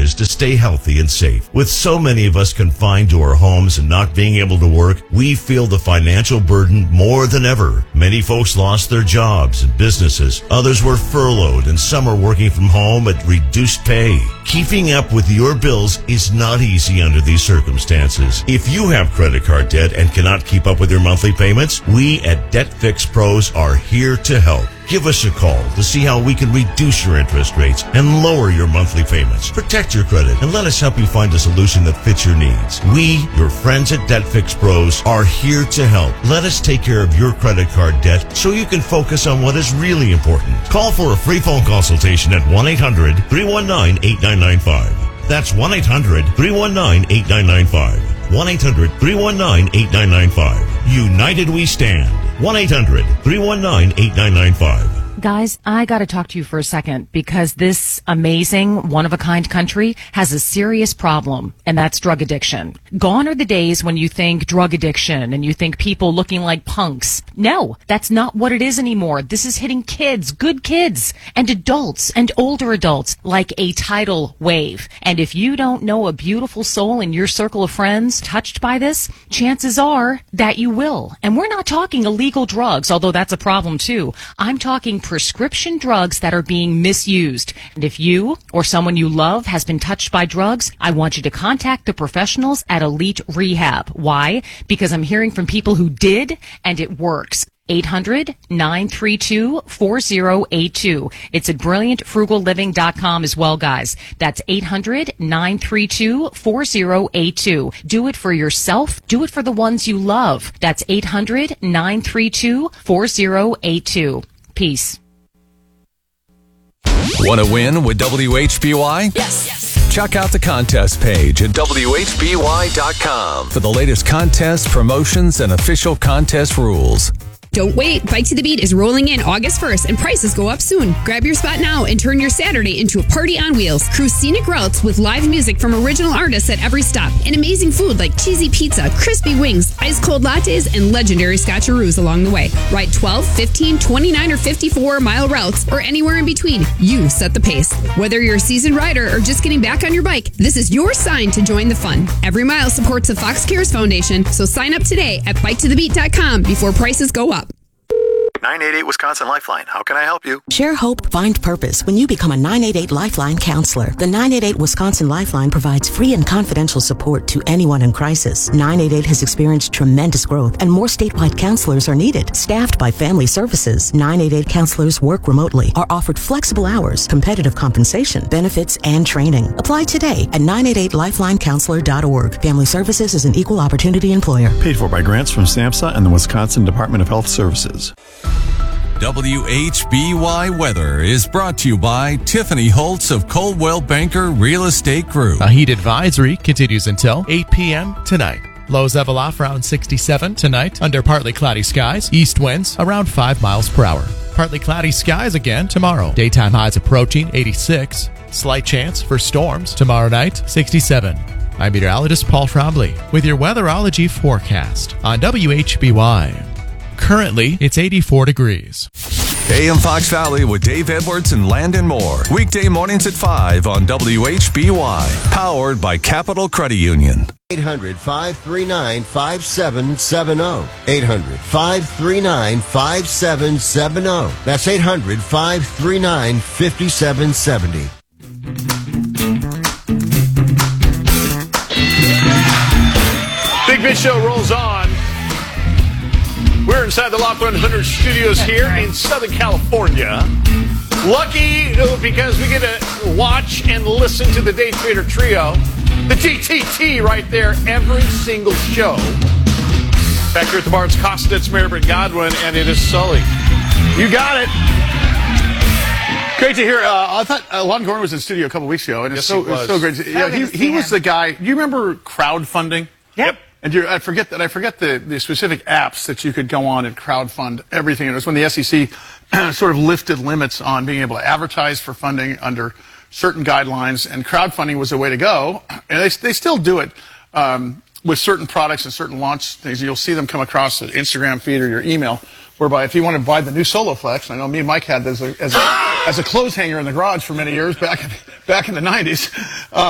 resources to stay healthy and safe. With so many of us confined to our homes and not being able to work, we feel the financial burden more than ever. Many folks lost their jobs and businesses. Others were furloughed, and some are working from home at reduced pay. Keeping up with your bills is not easy under these circumstances. If you have credit card debt and cannot keep up with your monthly payments, we at Debt Fix Pros are here to help. Give us a call to see how we can reduce your interest rates and lower your monthly payments. Protect your credit and let us help you find a solution that fits your needs. We, your friends at Debt Fix Pros, are here to help. Let us take care of your credit card debt so you can focus on what is really important. Call for a free phone consultation at 1-800-319-8995. That's 1-800-319-8995. 1-800-319-8995. United we stand. 1-800-319-8995. Guys, I got to talk to you for a second because this amazing, one-of-a-kind country has a serious problem, and that's drug addiction. Gone are the days when you think drug addiction and you think people looking like punks. No, that's not what it is anymore. This is hitting kids, good kids, and adults and older adults like a tidal wave. And if you don't know a beautiful soul in your circle of friends touched by this, chances are that you will. And we're not talking illegal drugs, although that's a problem too. I'm talking prescription drugs that are being misused. And if you or someone you love has been touched by drugs, I want you to contact the professionals at Elite Rehab. Why? Because I'm hearing from people who did, and it works. 800-932-4082. It's at brilliantfrugalliving.com as well, guys. That's 800-932-4082. Do it for yourself. Do it for the ones you love. That's 800-932-4082. Peace. Want to win with WHBY? Yes. Check out the contest page at WHBY.com for the latest contests, promotions, and official contest rules. Don't wait. Bike to the Beat is rolling in August 1st and prices go up soon. Grab your spot now and turn your Saturday into a party on wheels. Cruise scenic routes with live music from original artists at every stop and amazing food like cheesy pizza, crispy wings, ice cold lattes, and legendary scotcheroos along the way. Ride 12, 15, 29, or 54-mile routes or anywhere in between. You set the pace. Whether you're a seasoned rider or just getting back on your bike, this is your sign to join the fun. Every mile supports the Fox Cares Foundation, so sign up today at biketothebeat.com before prices go up. 988 Wisconsin Lifeline. How can I help you? Share hope, find purpose when you become a 988 Lifeline counselor. The 988 Wisconsin Lifeline provides free and confidential support to anyone in crisis. 988 has experienced tremendous growth and more statewide counselors are needed. Staffed by Family Services, 988 counselors work remotely, are offered flexible hours, competitive compensation, benefits, and training. Apply today at 988lifelinecounselor.org. Family Services is an equal opportunity employer. Paid for by grants from SAMHSA and the Wisconsin Department of Health Services. WHBY Weather is brought to you by Tiffany Holtz of Coldwell Banker Real Estate Group. A heat advisory continues until 8 p.m. tonight. Lows level off around 67 tonight under partly cloudy skies. East winds around 5 miles per hour. Partly cloudy skies again tomorrow. Daytime highs approaching 86. Slight chance for storms tomorrow night, 67. I'm meteorologist Paul Trombley with your weatherology forecast on WHBY. Currently, it's 84 degrees. AM Fox Valley with Dave Edwards and Landon Moore. Weekday mornings at 5 on WHBY. Powered by Capital Credit Union. 800-539-5770. 800-539-5770. That's 800-539-5770. Big Fish Show rolls on. We're inside the Lockwood Hunter Studios here in Southern California. Lucky because we get to watch and listen to the Day Trader Trio. The TTT right there every single show. Back here at the bar, it's Costitz, Maribert Godwin, and it is Sully. You got it. Great to hear. I thought Lon Gordon was in the studio a couple weeks ago, and it's so great. He was the guy. Do you remember crowdfunding? Yep. And I forget the specific apps that you could go on and crowdfund everything. It was when the SEC sort of lifted limits on being able to advertise for funding under certain guidelines, and crowdfunding was the way to go. And they still do it with certain products and certain launch things. You'll see them come across the Instagram feed or your email, whereby if you want to buy the new Soloflex, and I know me and Mike had this as a clothes hanger in the garage for many years back in the 90s.